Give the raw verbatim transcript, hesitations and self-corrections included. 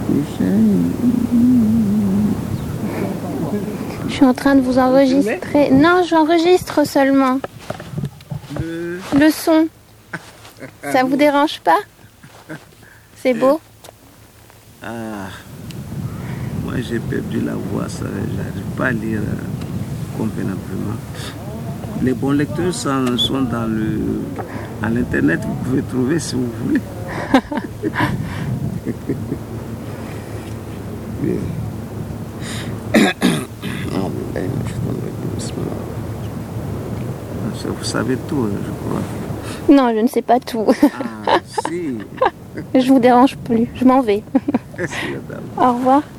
Je suis en train de vous enregistrer. Non, j'enregistre seulement. Le... Le son. Ça vous dérange pas? C'est beau? Ah, moi j'ai perdu la voix, ça, j'arrive pas à lire euh, convenablement. Les bons lecteurs sont, sont dans le, à l'internet, vous pouvez trouver si vous voulez. Vous savez tout, je crois. Non, je ne sais pas tout. Ah, si. Je vous dérange plus, je m'en vais. Au revoir.